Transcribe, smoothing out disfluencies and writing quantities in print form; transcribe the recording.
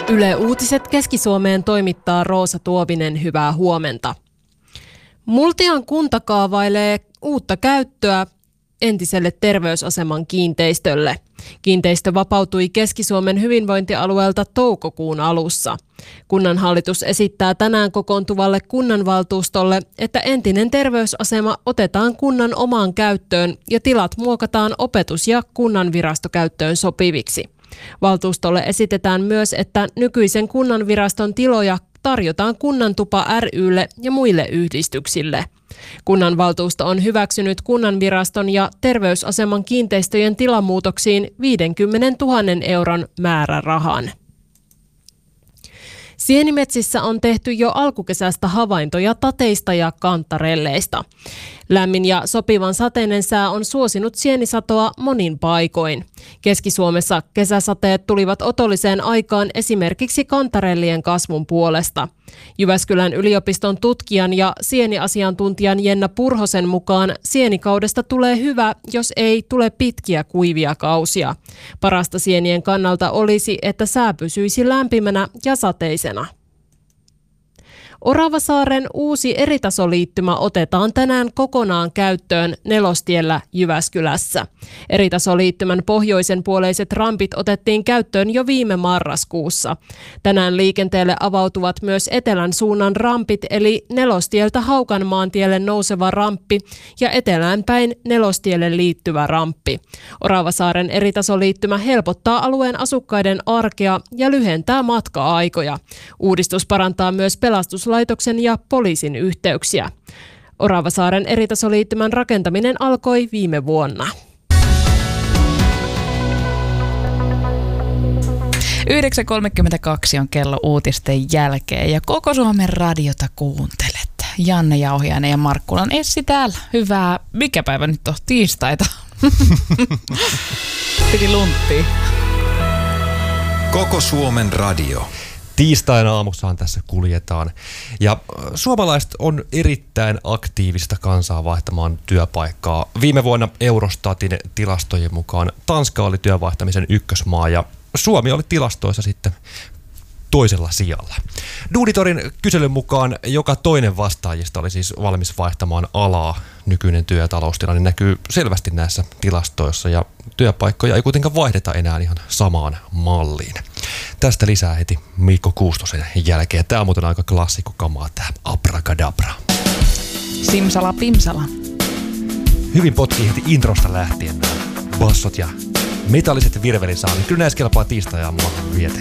Yle Uutiset Keski-Suomeen toimittaa Roosa Tuovinen, hyvää huomenta. Multian kunta kaavailee uutta käyttöä entiselle terveysaseman kiinteistölle. Kiinteistö vapautui Keski-Suomen hyvinvointialueelta toukokuun alussa. Kunnanhallitus esittää tänään kokoontuvalle kunnanvaltuustolle, että entinen terveysasema otetaan kunnan omaan käyttöön ja tilat muokataan opetus- ja kunnanvirastokäyttöön sopiviksi. Valtuustolle esitetään myös, että nykyisen kunnanviraston tiloja tarjotaan Kunnantupa ry:lle ja muille yhdistyksille. Kunnanvaltuusto on hyväksynyt kunnanviraston ja terveysaseman kiinteistöjen tilamuutoksiin 50 000 euron määrärahan. Sienimetsissä on tehty jo alkukesästä havaintoja tateista ja kantarelleista. Lämmin ja sopivan sateinen sää on suosinut sienisatoa monin paikoin. Keski-Suomessa kesäsateet tulivat otolliseen aikaan esimerkiksi kantarellien kasvun puolesta. Jyväskylän yliopiston tutkijan ja sieniasiantuntijan Jenna Purhosen mukaan sienikaudesta tulee hyvä, jos ei tule pitkiä kuivia kausia. Parasta sienien kannalta olisi, että sää pysyisi lämpimänä ja sateisena. Oravasaaren uusi eritasoliittymä otetaan tänään kokonaan käyttöön Nelostiellä Jyväskylässä. Eritasoliittymän pohjoisen puoleiset rampit otettiin käyttöön jo viime marraskuussa. Tänään liikenteelle avautuvat myös etelän suunnan rampit, eli Nelostieltä Haukanmaantielle nouseva ramppi ja eteläänpäin Nelostielle liittyvä ramppi. Oravasaaren eritasoliittymä helpottaa alueen asukkaiden arkea ja lyhentää matka-aikoja. Uudistus parantaa myös pelastuslaitoksen ja poliisin yhteyksiä. Oravasaaren eritasoliittymän rakentaminen alkoi viime vuonna. 9.32 on kello uutisten jälkeen ja koko Suomen radiota kuuntelet. Janne Jauhiainen ja Markkulan Essi täällä. Hyvää, mikä päivä nyt on? Tiistaita. Piti lunttia. Koko Suomen radio. Tiistaina aamussaan tässä kuljetaan. Ja suomalaiset on erittäin aktiivista kansaa vaihtamaan työpaikkaa. Viime vuonna Eurostatin tilastojen mukaan Tanska oli työvaihtamisen ykkösmaa ja Suomi oli tilastoissa sitten toisella sijalla. Duunitorin kyselyn mukaan joka toinen vastaajista oli siis valmis vaihtamaan alaa. Nykyinen työ- ja taloustilanne näkyy selvästi näissä tilastoissa ja työpaikkoja ei kuitenkaan vaihdeta enää ihan samaan malliin. Tästä lisää heti Mikko Kuustosen jälkeen. Tämä on muuten aika klassikkokamaa, tämä Abracadabra. Simsala pimsala. Hyvin potkii heti introsta lähtien nämä bassot ja metalliset virvelisaanit. Kyllä näissä kelpaa tiistai-aamulla vietä.